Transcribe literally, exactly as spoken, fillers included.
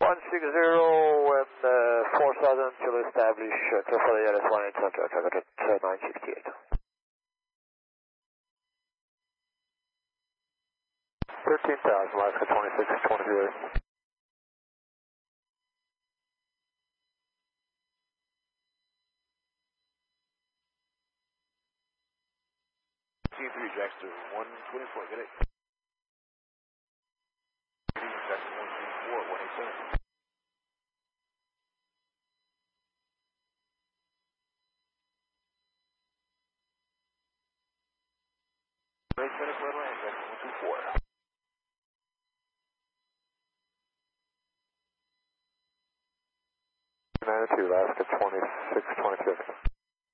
one six zero and uh, four thousand to establish uh, to follow L S one eight center, traffic at uh, nine sixty-eight. thirteen thousand, Alaska twenty-six twenty-zero. T three, Jackson one twenty-four, get it? Jackson one twenty-four, one eighty-seven. Great center for Atlanta, Jackson one twenty-four. nine two, Alaska twenty-six twenty-six.